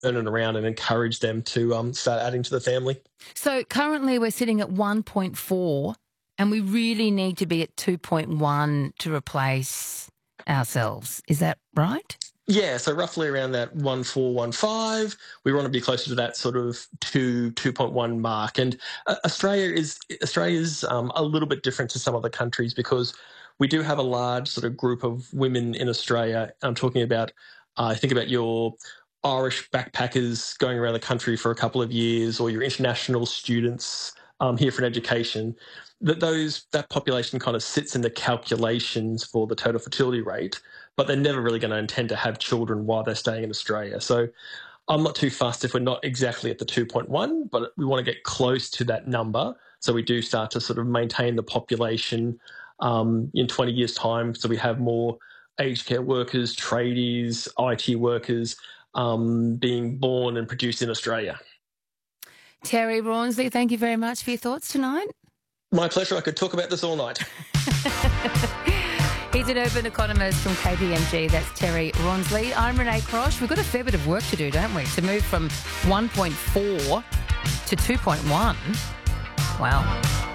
turn it around and encourage them to start adding to the family. So currently we're sitting at 1.4 and we really need to be at 2.1 to replace ourselves. Is that right? Yeah, so roughly around that 1.4, 1.5. We want to be closer to that sort of 2.1 mark. And Australia's a little bit different to some other countries because we do have a large sort of group of women in Australia. I'm talking about, think about your Irish backpackers going around the country for a couple of years, or your international students here for an education. That population kind of sits in the calculations for the total fertility rate, but they're never really going to intend to have children while they're staying in Australia. So I'm not too fussed if we're not exactly at the 2.1, but we want to get close to that number so we do start to sort of maintain the population in 20 years' time, so we have more aged care workers, tradies, IT workers being born and produced in Australia. Terry Rawnsley, thank you very much for your thoughts tonight. My pleasure. I could talk about this all night. He's an urban economist from KPMG. That's Terry Rawnsley. I'm Renee Crosh. We've got a fair bit of work to do, don't we, to move from 1.4 to 2.1. Wow.